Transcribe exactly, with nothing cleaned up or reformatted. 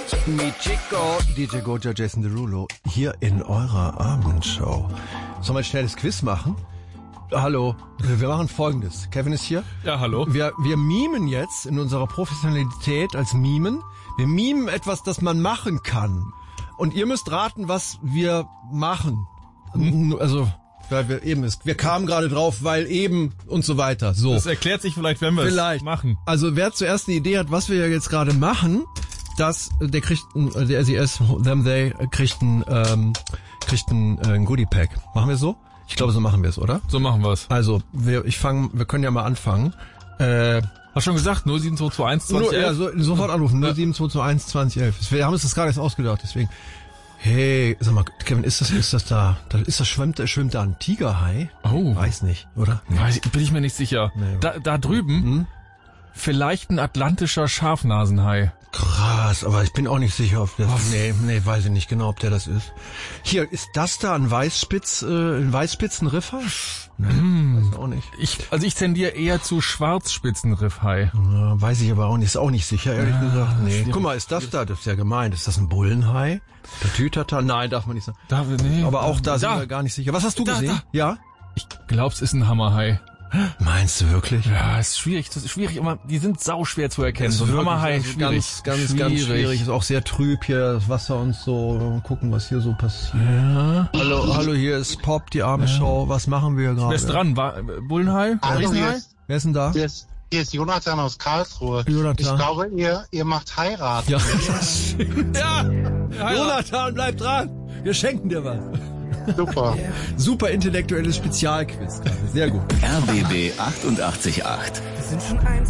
Mi Chico, D J Goja, Jason Derulo, hier in eurer Abendshow. Sollen wir ein schnelles Quiz machen? Hallo, wir machen Folgendes. Kevin ist hier. Ja, hallo. Wir, wir mimen jetzt in unserer Professionalität als Mimen. Wir mimen etwas, das man machen kann. Und ihr müsst raten, was wir machen. Hm? Also, weil wir eben ist. Wir kamen gerade drauf, weil eben und so weiter. So. Das erklärt sich vielleicht, wenn wir vielleicht es machen. Also, wer zuerst eine Idee hat, was wir jetzt gerade machen, das, der kriegt, ein, der S E S, them, they, kriegt ein, ähm, kriegt ein, äh, ein Goodie-Pack. Machen wir so? Ich glaube, so machen wir es, oder? So machen wir es. Also, wir, ich fange, wir können ja mal anfangen. Äh, Hast schon gesagt, null sieben zwei zwei eins zwanzig elf? Ja, so, sofort anrufen, null sieben zwei zwei eins zwanzig elf. Wir haben uns das gerade erst ausgedacht, deswegen. Hey, sag mal, Kevin, ist das, ist das da, da ist das, schwimmt, schwimmt da ein Tigerhai? Oh. Weiß nicht, oder? Nee. Weiß, bin ich mir nicht sicher. Nee. Da, da drüben, hm? Vielleicht ein atlantischer Schafnasenhai. Krass, aber ich bin auch nicht sicher, ob das, Was? nee, nee, weiß ich nicht genau, ob der das ist. Hier, ist das da ein Weißspitz, äh, ein Weißspitzenriffhai? Nee, hm. weiß auch nicht. Ich, also ich tendiere eher zu Schwarzspitzenriffhai. Ja, weiß ich aber auch nicht, ist auch nicht sicher, ehrlich ja, gesagt. Nee. Guck mal, ist das da, das ist ja gemeint, ist das ein Bullenhai? Der Tütata? Nein, darf man nicht sagen. Da, nee, aber auch da, da sind wir gar nicht sicher. Was hast du da, gesehen? Da. Ja? Ich glaub's, ist ein Hammerhai. Meinst du wirklich? Ja, ist schwierig, das ist schwierig, immer, die sind sau schwer zu erkennen. So ein Hammerhai, also schwierig. Ganz, ganz, schwierig. ganz schwierig. Ist auch sehr trüb hier, das Wasser und so. Mal gucken, was hier so passiert. Ja. Hallo, hallo, hier ist Pop, die Abendshow. Ja. Was machen wir gerade? Wer ist dran? War, Bullenhai? Hallo, hier ist, Wer ist denn da? Hier ist, hier ist Jonathan aus Karlsruhe. Jonathan. Ich glaube, ihr, ihr macht Heirat. Ja. ja. ja. Jonathan, bleib dran. Wir schenken dir was. Super. Super intellektuelles Spezialquiz. Sehr gut. R B B achtundachtzig Komma acht. Wir sind schon eins.